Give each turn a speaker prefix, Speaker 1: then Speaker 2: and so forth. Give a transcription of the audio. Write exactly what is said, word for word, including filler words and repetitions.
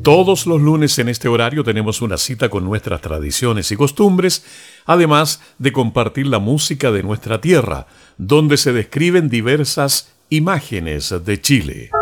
Speaker 1: Todos los lunes en este horario tenemos una cita con nuestras tradiciones y costumbres, además de compartir la música de nuestra tierra, donde se describen diversas imágenes de Chile.